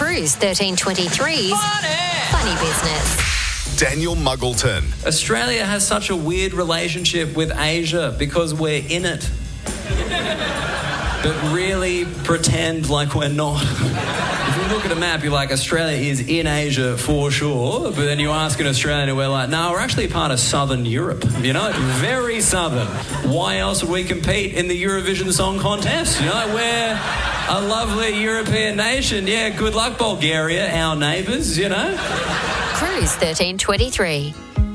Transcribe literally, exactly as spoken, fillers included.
Cruise thirteen twenty-three's Funny, Funny Business. Daniel Muggleton. Australia has such a weird relationship with Asia because we're in it. But really pretend like we're not. If you look at a map, you're like, Australia is in Asia for sure, but then you ask an Australian and we're like, no, we're actually part of Southern Europe, you know, very southern. Why else would we compete in the Eurovision Song Contest? You know, we're a lovely European nation. Yeah, good luck, Bulgaria, our neighbours, you know. Cruise thirteen twenty-three.